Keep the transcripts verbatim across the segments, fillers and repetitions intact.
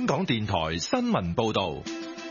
港電台新聞報道。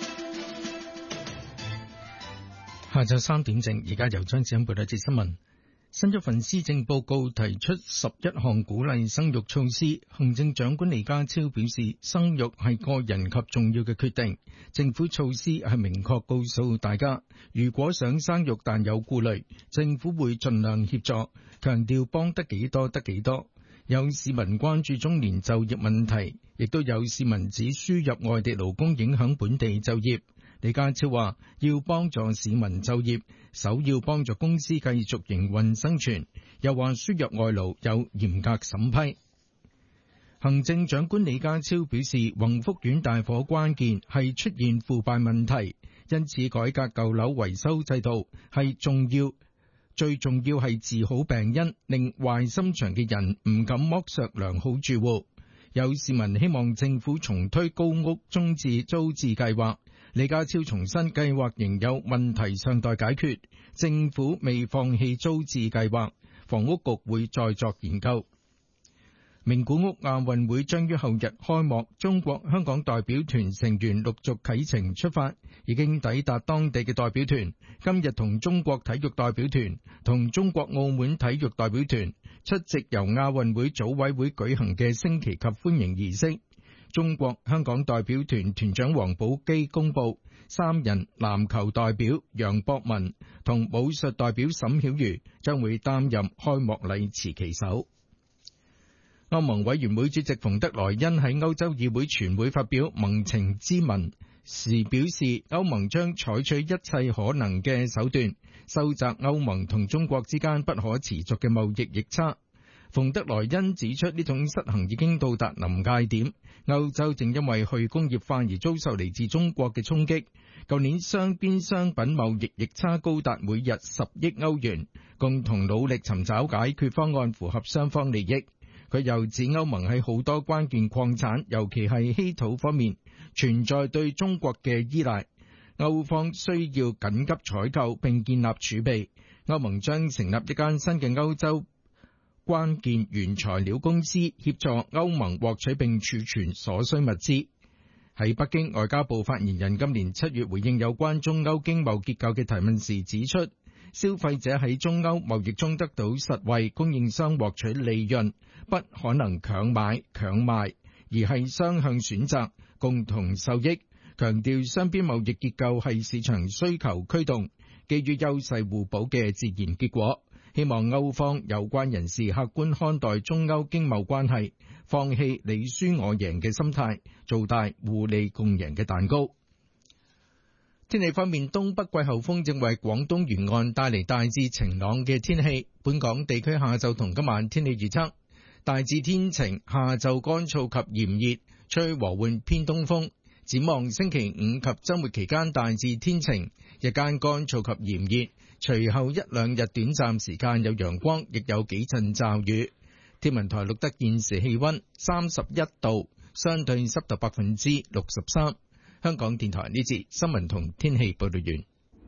下晝三點正，而家由張子欣報道一節新聞。新一份施政報告提出十一項鼓勵生育措施，行政長官李家超表示，生育係個人及重要嘅決定，政府措施係明確告訴大家，如果想生育但有顧慮，政府會盡量協助，強調幫得幾多得幾多。有市民關注中年就業問題，亦都有市民指輸入外地勞工影響本地就業。李家超話要幫助市民就業，首要幫助公司繼續營運生存，又話輸入外勞有嚴格審批。行政長官李家超表示，宏福苑大火關鍵係出現腐敗問題，因此改革舊樓維修制度係重要，最重要係治好病因，令壞心腸嘅人唔敢剝削良好住戶。有市民希望政府重推高屋中置租置計劃。李家超重申計劃仍有問題尚待解決，政府未放棄租置計劃，房屋局會再作研究。名古屋亞運會將於後日開幕，中國香港代表團成員陸續啟程出發，已經抵達當地嘅代表團今日同中國體育代表團同中國澳門體育代表團出席由亞運會組委會舉行嘅升旗及歡迎儀式。中國香港代表團團長黃寶基公布，三人籃球代表楊博文同武術代表沈曉瑜將會擔任開幕禮持旗手。歐盟委員會主席馮德萊恩喺歐洲議會全會發表盟情咨文時表示，歐盟將採取一切可能嘅手段，收窄歐盟同中國之間不可持續嘅貿易逆差。馮德萊恩指出，呢種失衡已經到達臨界點，歐洲正因為去工業化而遭受嚟自中國嘅衝擊。舊年雙邊商品貿易逆差高達每日十億歐元，共同努力尋找解決方案，符合雙方利益。佢又指歐盟喺好多關鍵礦產，尤其係稀土方面，存在對中國嘅依賴，歐方需要緊急採購並建立儲備。歐盟將成立一間新嘅歐洲關鍵原材料公司，協助歐盟獲取並儲存所需物資。喺北京，外交部發言人今年七月回應有關中歐經貿結構嘅提問時指出，消費者喺中歐貿易中得到實惠，供應商獲取利潤，不可能強買強賣，而係雙向選擇，共同受益。強調雙邊貿易結構係市場需求驅動，基於優勢互補嘅自然結果。希望歐方有關人士客觀看待中歐經貿關係，放棄你輸我贏嘅心態，做大互利共贏嘅蛋糕。天氣方面，東北季候風正為廣東沿岸帶嚟大致晴朗嘅天氣。本港地區下晝同今晚天氣預測，大致天晴，下晝乾燥及炎熱，吹和緩偏東風。展望星期五及周末期間大致天晴，日間乾燥及炎熱，隨後一兩日短暫時間有陽光，亦有幾陣驟雨。天文台錄得現時氣溫三十一度，相對濕度百分之六十三。香港電台呢節新聞同天氣報道完。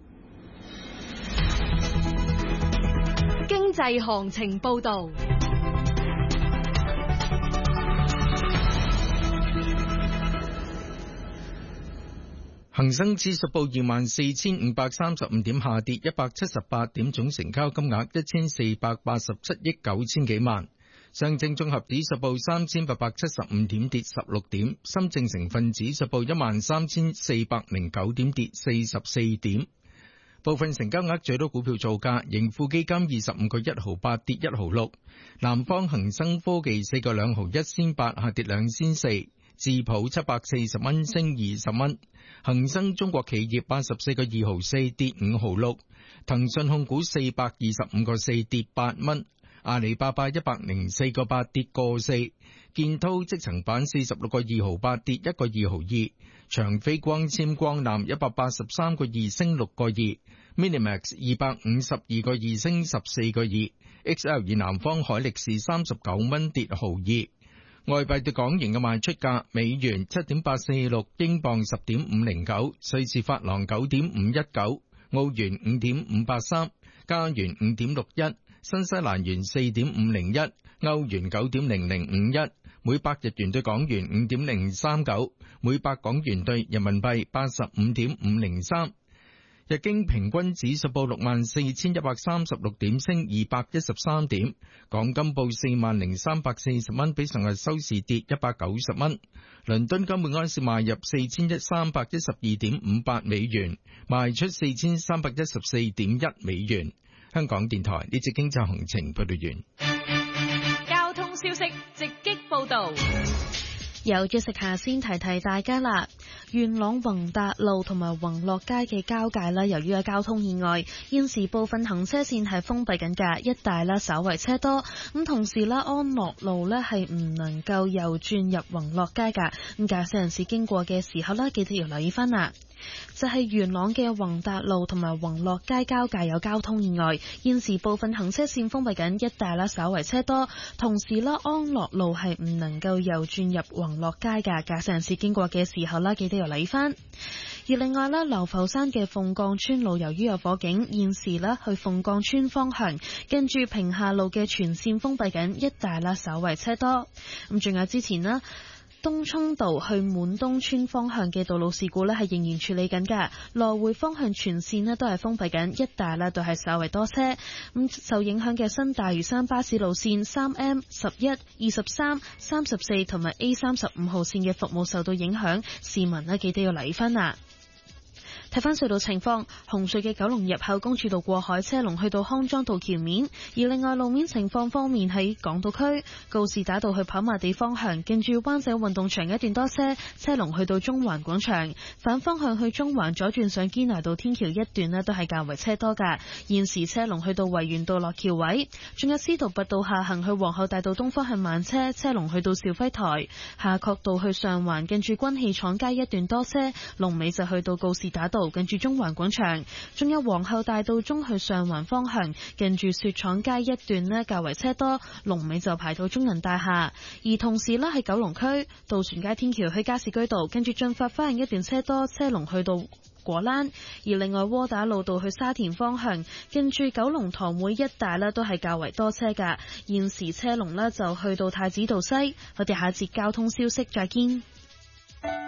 經濟行情報道。 恒生指數報二萬四千五百三十五點，下跌一百七十八點，總成交金額一千四百八十七億九千幾萬。上證綜合指數報三千八百七十五點，跌十六點。深證成分指數報一萬三千四百零九點，跌四十四點。部分成交額最多股票造價，盈富基金二十五個一毫八，跌一毫六。南方恒生科技四個兩毫一仙八，下跌兩仙四。智普七百四十蚊，升二十蚊。恒生中國企業八十四個二毫四，跌五毫六。騰訊控股四百二十五個四，跌八蚊。阿里巴巴一百零四個八，跌個四。建滔積層板四十六個二毫八，跌一個二毫二。長飛光纖光纜一百八十三個二，升六個二。Minimax 二百五十二個二，升十四個二。X L 以南方海力士三十九蚊，跌毫二。外幣對港元嘅賣出價：美元七點八四六，英鎊十點五零九，瑞士法郎九點五一九，澳元五點五八三，加元五點六一，新西蘭元四點五零一，歐元九點零零五一， 每百日元對港元五點零三九，每百港元對人民幣八十五點五零三。日經平均指數報六萬四千一百三十六點，升二百一十三點。港金報四萬零三百四十蚊，比上日收市跌一百九十蚊。倫敦金每安士賣入四千一三百一十二點五八美元，賣出四千三百一十四點一美元。香港電台呢節經濟行情報道完。 交通消息直擊報道。 有咗食下先提提大家啦，元朗宏達路同埋宏樂街嘅交界啦，由於有交通意外，現時部分行車線係封閉緊㗎，一帶啦稍為車多。咁同時啦，安樂路呢係唔能夠右轉入宏樂街㗎，咁駕駛人士經過嘅時候啦，記得要留意翻啦。就係元朗嘅宏達路同埋宏樂街交界有交通意外，現時部分行車線封閉緊，一帶啦稍為車多。同時啦，安樂路係唔能夠右轉入宏樂街嘅，駕駛人士經過嘅時候啦，記得要留意翻。而另外啦，流浮山嘅鳳崗村路由於有火警，現時啦去鳳崗村方向跟住平下路嘅全線封閉緊，一帶啦稍為車多。咁仲有之前啦，東涌道去滿東村方向嘅道路事故呢係仍然處理緊㗎，來回方向全線呢都係封閉緊，一帶呢都係稍為多車。咁受影響嘅新大嶼山巴士路線三 M、十一、二十三、三十四同埋 A 三十五號線嘅服務受到影響，市民呢記得要留意返啦。睇翻隧道情況，紅隧嘅九龍入口公主道過海車龍去到康莊道橋面，而另外路面情況方面喺港島區告士打道去跑馬地方向，近住灣仔運動場一段多車，車龍去到中環廣場，反方向去中環左轉上堅拿道天橋一段呢都係較為車多㗎，現時車龍去到維園道落橋位，仲有司徒拔道下行去皇后大道東方向慢車，車龍去到肇輝台，夏慤道去上環近住軍器廠街一段多車，龍尾就去到告士打道近住中環廣場，仲有皇后大道中去上環方向近住雪廠街一段呢較為車多，龍尾就排到中銀大廈。而同時呢喺九龍區渡船街天橋去加士居道近住駿發花園一段車多，車龍去到果欄。而另外窩打老道去沙田方向近住九龍塘會一帶呢都係較為多車㗎，現時車龍呢就去到太子道西。我哋下一節交通消息再見。